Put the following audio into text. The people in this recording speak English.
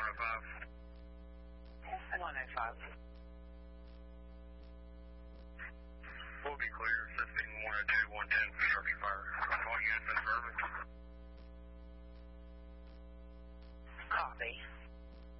105. 105. We'll be clear. 15 102 110 for structure fire. All units in service.